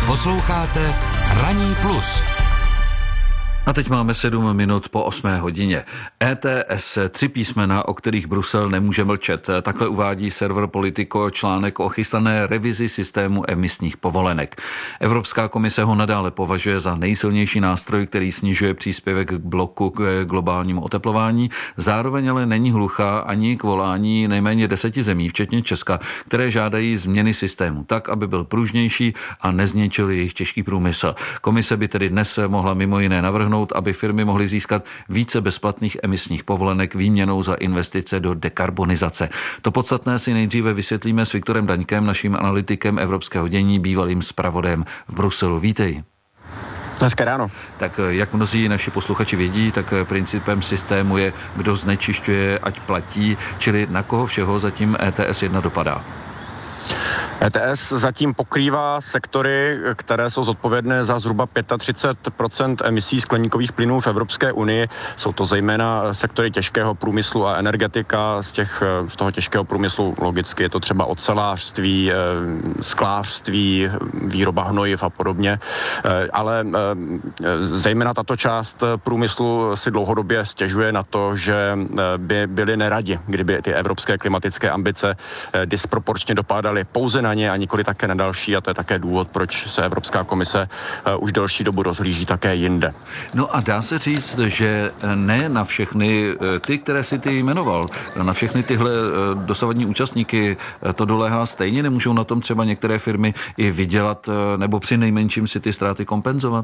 Posloucháte Ranní plus. A teď máme 7 minut po 8 hodině. ETS, 3 písmena, o kterých Brusel nemůže mlčet. Takhle uvádí server Politico článek o chystané revizi systému emisních povolenek. Evropská komise ho nadále považuje za nejsilnější nástroj, který snižuje příspěvek k bloku k globálnímu oteplování. Zároveň ale není hluchá ani k volání nejméně 10 zemí, včetně Česka, které žádají změny systému tak, aby byl pružnější a nezničil jejich těžký průmysl. Komise by tedy dnes mohla mimo jiné navrhnout, aby firmy mohly získat více bezplatných emisních povolenek výměnou za investice do dekarbonizace. To podstatné si nejdříve vysvětlíme s Viktorem Daňkem, naším analytikem evropského dění, bývalým zpravodajem v Bruselu. Vítej. Dneska ráno. Tak jak mnozí naši posluchači vědí, tak principem systému je, kdo znečišťuje, ať platí, čili na koho všeho zatím ETS 1 dopadá. ETS zatím pokrývá sektory, které jsou zodpovědné za zhruba 35% emisí skleníkových plynů v Evropské unii. Jsou to zejména sektory těžkého průmyslu a energetika. Z toho těžkého průmyslu logicky je to třeba ocelářství, sklářství, výroba hnojiv a podobně. Ale zejména tato část průmyslu si dlouhodobě stěžuje na to, že by byli neradi, kdyby ty evropské klimatické ambice disproporčně dopadaly pouze na ně a nikoli také na další, a to je také důvod, proč se Evropská komise už delší dobu rozhlíží také jinde. No a dá se říct, že ne na všechny ty, které si ty jmenoval, na všechny tyhle dosavadní účastníky to doléhá stejně, nemůžou na tom třeba některé firmy i vydělat nebo přinejmenším si ty ztráty kompenzovat?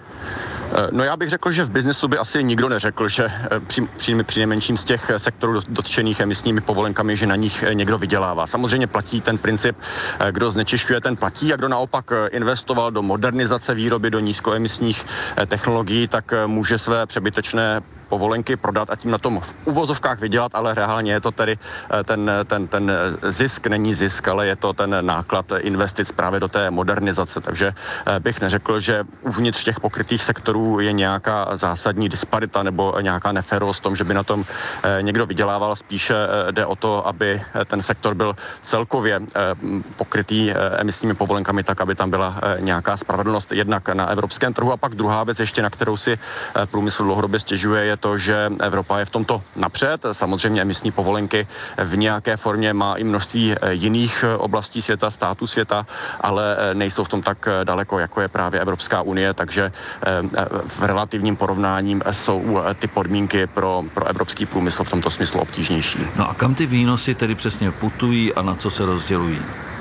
No já bych řekl, že v biznesu by asi nikdo neřekl, že přinejmenším z těch sektorů dotčených emisními povolenkami, že na nich někdo vydělává. Samozřejmě platí ten princip, kdo znečišťuje, ten platí, a kdo naopak investoval do modernizace výroby, do nízkoemisních technologií, tak může své přebytečné povolenky prodat a tím na tom v uvozovkách vydělat, ale reálně je to tedy ten zisk není zisk, ale je to ten náklad investic právě do té modernizace. Takže bych neřekl, že uvnitř těch pokrytých sektorů je nějaká zásadní disparita nebo nějaká neférovost v tom, že by na tom někdo vydělával. Spíše jde o to, aby ten sektor byl celkově pokrytý emisními povolenkami tak, aby tam byla nějaká spravedlnost jednak na evropském trhu. A pak druhá věc ještě, na kterou si průmysl dlouhodobě stěžuje, je to, že Evropa je v tomto napřed. Samozřejmě emisní povolenky v nějaké formě má i množství jiných oblastí světa, států světa, ale nejsou v tom tak daleko, jako je právě Evropská unie, takže v relativním porovnání jsou ty podmínky pro evropský průmysl v tomto smyslu obtížnější. No a kam ty výnosy tedy přesně putují a na co se rozdělují?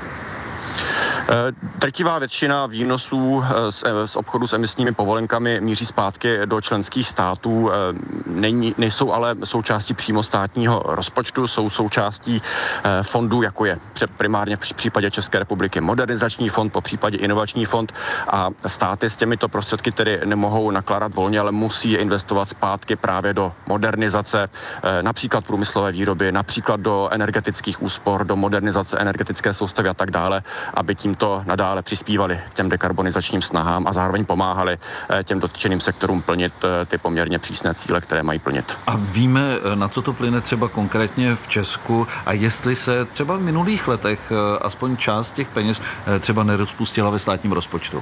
Drtivá většina výnosů z obchodu s emisními povolenkami míří zpátky do členských států, nejsou ale součástí přímo státního rozpočtu, jsou součástí fondů, jako je primárně v případě České republiky modernizační fond, po případě inovační fond, a státy s těmito prostředky tedy nemohou nakládat volně, ale musí je investovat zpátky právě do modernizace, například průmyslové výroby, například do energetických úspor, do modernizace energetické soustavy a tak dále, aby tímto nadále přispívali k těm dekarbonizačním snahám a zároveň pomáhali těm dotčeným sektorům plnit ty poměrně přísné cíle, které mají plnit. A víme, na co to plyne třeba konkrétně v Česku a jestli se třeba v minulých letech aspoň část těch peněz třeba nerozpustila ve státním rozpočtu?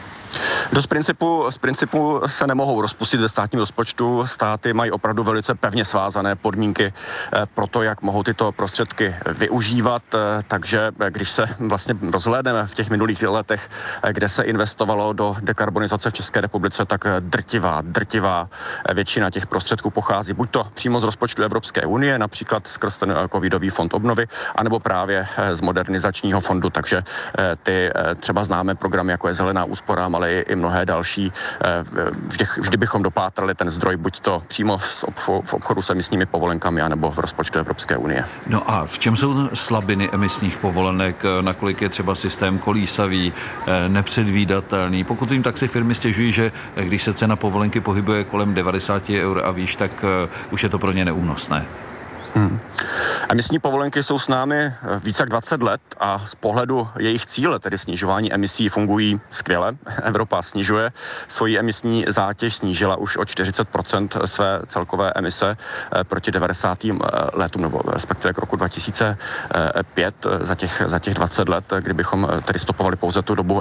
Z principu se nemohou rozpustit ve státním rozpočtu. Státy mají opravdu velice pevně svázané podmínky pro to, jak mohou tyto prostředky využívat. Takže když se vlastně rozhlédneme v těch minulých letech, kde se investovalo do dekarbonizace v České republice, tak drtivá většina těch prostředků pochází buď to přímo z rozpočtu Evropské unie, například skrz ten covidový fond obnovy, anebo právě z modernizačního fondu. Takže ty třeba známé programy, jako je Zelená úsporám, ale i mnohé další. Vždy bychom dopátrali ten zdroj, buď to přímo v obchodu s emisními povolenkami, anebo v rozpočtu Evropské unie. No a v čem jsou slabiny emisních povolenek? Nakolik je třeba systém kolísavý, nepředvídatelný? Pokud vím, tak si firmy stěžují, že když se cena povolenky pohybuje kolem 90 eur a výš, tak už je to pro ně neúnosné. Emisní povolenky jsou s námi více jak 20 let a z pohledu jejich cíle, tedy snižování emisí, fungují skvěle. Evropa snižuje svoji emisní zátěž, snížila už o 40% své celkové emise proti 90. letům, nebo respektive k roku 2005 za těch 20 let, kdybychom tedy stopovali pouze tu dobu